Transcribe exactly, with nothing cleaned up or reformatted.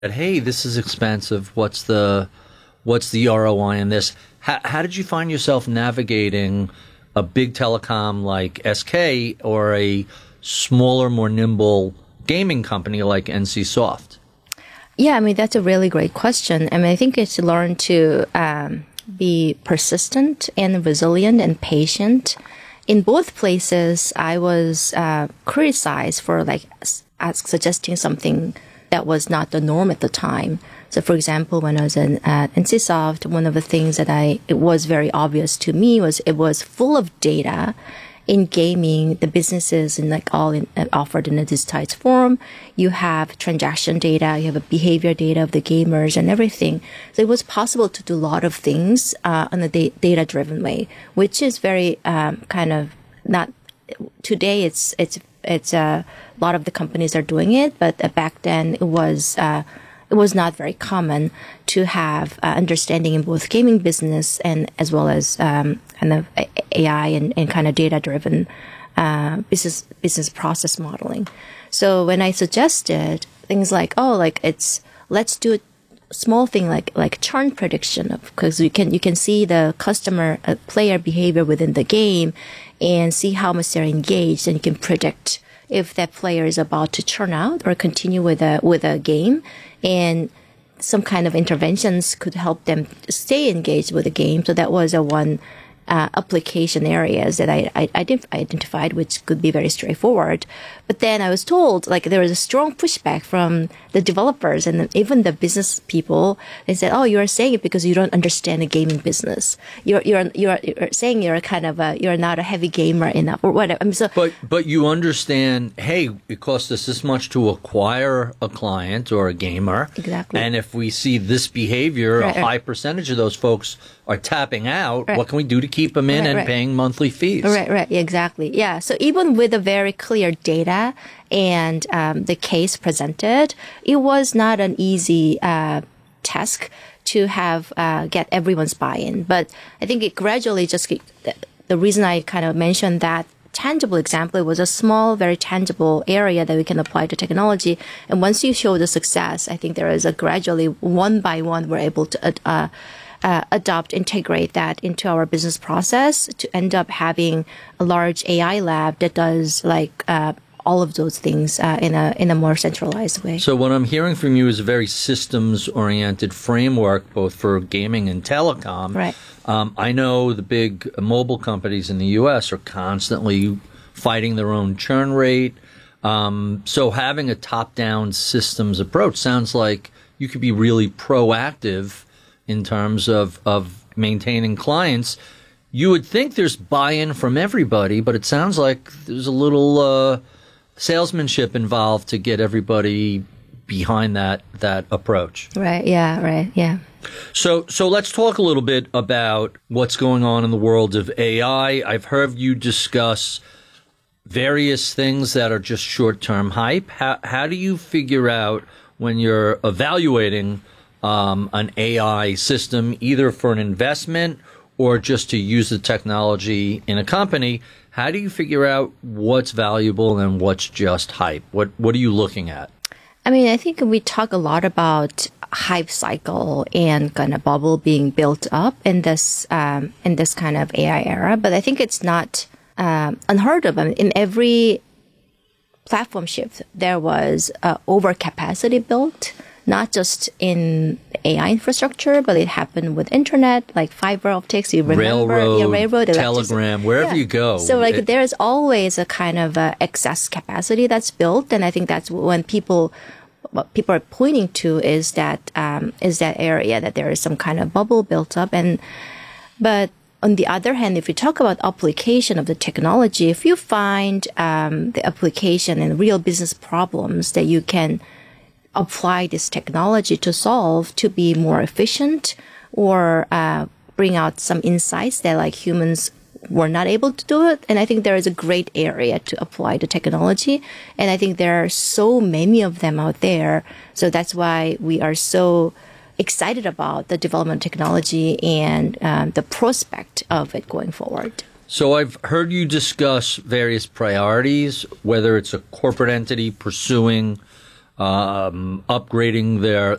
Hey, this is expensive. What's the what's the R O I in this? How, how did you find yourself navigating a big telecom like S K or a smaller, more nimble gaming company like N C Soft? Yeah, I mean, that's a really great question. I mean, I think it's learn to um, be persistent and resilient and patient. In both places, I was uh, criticized for like as suggesting something that was not the norm at the time. So, for example, when I was in, at N C Soft, one of the things that I it was very obvious to me was it was full of data. In gaming, the businesses and like all in, uh, offered in a digitized form. You have transaction data, you have a behavior data of the gamers and everything. So it was possible to do a lot of things uh, on a da- data-driven way, which is very um, kind of not today. It's it's it's uh, a lot of the companies are doing it, but uh, back then it was. Uh, It was not very common to have uh, understanding in both gaming business and as well as um, kind of A I and, and kind of data-driven uh, business business process modeling. So when I suggested things like, oh, like it's let's do a small thing like like churn prediction, because you can you can see the customer uh, player behavior within the game and see how much they're engaged, and you can predict if that player is about to churn out or continue with a with a game, and some kind of interventions could help them stay engaged with the game. So that was a one uh, application areas that I, I, I identified, which could be very straightforward. But then I was told, like, there was a strong pushback from the developers and even the business people. They said, "Oh, you're saying it because you don't understand the gaming business. You're you're you're, you're saying you're kind of a you're not a heavy gamer enough or whatever." I mean, so, but but you understand, hey, it costs us this much to acquire a client or a gamer. Exactly. And if we see this behavior, right, a high right. percentage of those folks are tapping out. Right. What can we do to keep them in right, and right. paying monthly fees? Right, right, exactly. Yeah. So even with a very clear data and um, the case presented, it was not an easy uh, task to have uh, get everyone's buy-in. But I think it gradually just the, the reason I kind of mentioned that tangible example, it was a small, very tangible area that we can apply to technology. And once you show the success, I think there is a gradually one by one we're able to uh, Uh, adopt, integrate that into our business process to end up having a large A I lab that does like uh, all of those things uh, in a in a more centralized way. So what I'm hearing from you is a very systems-oriented framework, both for gaming and telecom. Right. Um, I know the big mobile companies in the U S are constantly fighting their own churn rate. Um, so having a top-down systems approach sounds like you could be really proactive in terms of, of maintaining clients. You would think there's buy-in from everybody, but it sounds like there's a little uh, salesmanship involved to get everybody behind that that approach. Right. Yeah. Right. Yeah. So so let's talk a little bit about what's going on in the world of A I. I've heard you discuss various things that are just short-term hype. How, how do you figure out when you're evaluating Um, an A I system, either for an investment or just to use the technology in a company? How do you figure out what's valuable and what's just hype? What What are you looking at? I mean, I think we talk a lot about hype cycle and kind of bubble being built up in this um, in this kind of A I era, but I think it's not um, unheard of. I mean, in every platform shift, there was uh, overcapacity built. Not just in A I infrastructure, but it happened with internet, like fiber optics. You remember, railroad, yeah, railroad, telegram, wherever yeah. you go. So, like, it, there is always a kind of uh, excess capacity that's built, and I think that's when people, what people are pointing to is that um, is that area that there is some kind of bubble built up, and but. On the other hand, if you talk about application of the technology, if you find um, the application and real business problems that you can apply this technology to solve to be more efficient or uh, bring out some insights that like humans were not able to do it. And I think there is a great area to apply the technology. And I think there are so many of them out there. So that's why we are so excited about the development of technology and um, the prospect of it going forward. So I've heard you discuss various priorities, whether it's a corporate entity pursuing um, upgrading their